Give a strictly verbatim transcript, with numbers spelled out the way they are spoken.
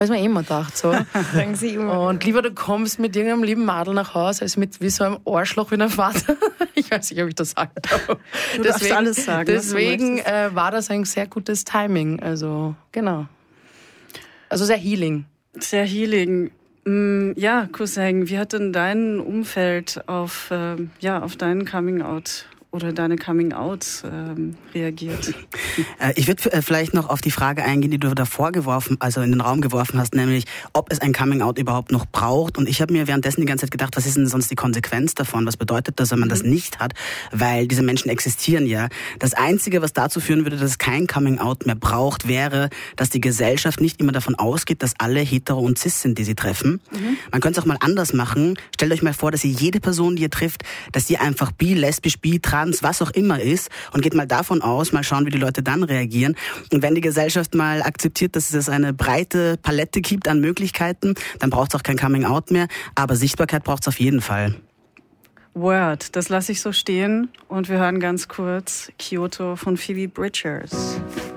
Weiß man immer gedacht, so. Sagen Sie immer. Und lieber du kommst mit irgendeinem lieben Madel nach Hause, als mit wie so einem Arschloch wie einem Vater. Ich weiß nicht, ob ich das sagen darf. Du deswegen, darfst alles sagen. Deswegen äh, war das ein sehr gutes Timing. Also, genau. Also sehr healing. Sehr healing. Ja, Cousin, wie hat denn dein Umfeld auf, äh, ja, auf deinen Coming-out oder deine Coming-out ähm, reagiert? Ich würde vielleicht noch auf die Frage eingehen, die du davor geworfen, also in den Raum geworfen hast, nämlich, ob es ein Coming-out überhaupt noch braucht. Und ich habe mir währenddessen die ganze Zeit gedacht, was ist denn sonst die Konsequenz davon? Was bedeutet das, wenn man mhm. das nicht hat? Weil diese Menschen existieren ja. Das Einzige, was dazu führen würde, dass es kein Coming-out mehr braucht, wäre, dass die Gesellschaft nicht immer davon ausgeht, dass alle hetero und cis sind, die sie treffen. Mhm. Man könnte es auch mal anders machen. Stellt euch mal vor, dass ihr jede Person, die ihr trifft, dass sie einfach bi, lesbisch, bi, trans, was auch immer ist, und geht mal davon aus, mal schauen, wie die Leute dann reagieren. Und wenn die Gesellschaft mal akzeptiert, dass es eine breite Palette gibt an Möglichkeiten, dann braucht es auch kein Coming-out mehr, aber Sichtbarkeit braucht es auf jeden Fall. Word, das lasse ich so stehen und wir hören ganz kurz Kyoto von Phoebe Bridgers.